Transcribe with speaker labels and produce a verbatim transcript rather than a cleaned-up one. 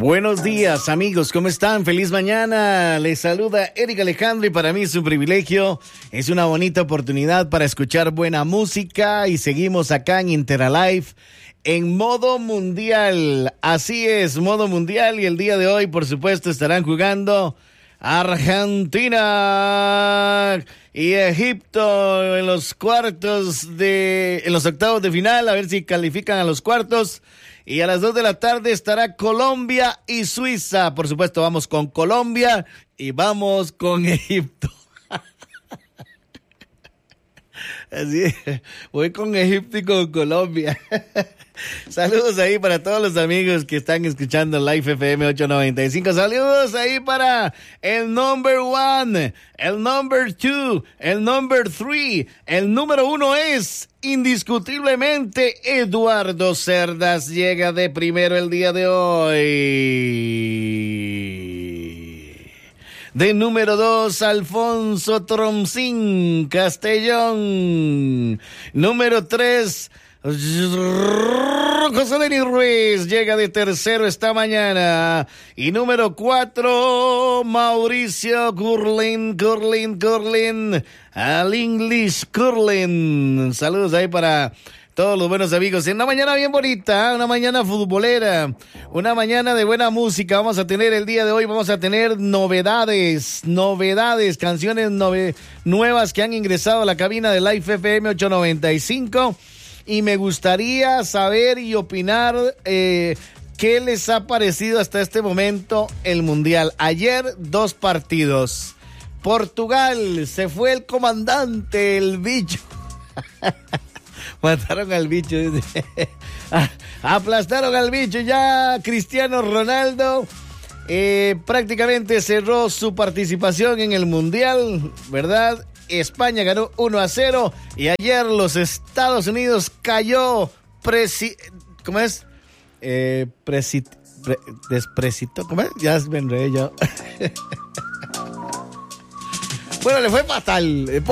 Speaker 1: Buenos días, amigos, ¿cómo están? Feliz mañana. Les saluda Eric Alejandro y para mí es un privilegio, es una bonita oportunidad para escuchar buena música y seguimos acá en Interalive en modo mundial. Así es, modo mundial, y el día de hoy, por supuesto, estarán jugando Argentina y Egipto en los cuartos de, en los octavos de final, a ver si califican a los cuartos. Y a las dos de la tarde estará Colombia y Suiza. Por supuesto, vamos con Colombia y vamos con Egipto. Así es, voy con Egipto y con Colombia. Saludos ahí para todos los amigos que están escuchando Live F M ochocientos noventa y cinco. Saludos ahí para el number one, el number two, el number three. El número uno es indiscutiblemente Eduardo Cerdas. Llega de primero el día de hoy. De número dos, Alfonso Tromsín Castellón. Número tres, José Denis Ruiz llega de tercero esta mañana. Y número cuatro, Mauricio Curlin, Curlin, Curlin, al English Curlin. Saludos ahí para todos los buenos amigos. En una mañana bien bonita, una mañana futbolera, una mañana de buena música. Vamos a tener el día de hoy, vamos a tener novedades, novedades, canciones nove- nuevas que han ingresado a la cabina de Live F M ochocientos noventa y cinco. Y me gustaría saber y opinar eh, qué les ha parecido hasta este momento el Mundial. Ayer, dos partidos. Portugal, se fue el comandante, el bicho. Mataron al bicho. Aplastaron al bicho. Ya Cristiano Ronaldo eh, prácticamente cerró su participación en el Mundial, ¿verdad? España ganó uno a cero y ayer los Estados Unidos cayó presi... ¿Cómo es? Eh, presi... Pre... Desprecito, ¿cómo es? Ya me enredé yo. Bueno, le fue fatal.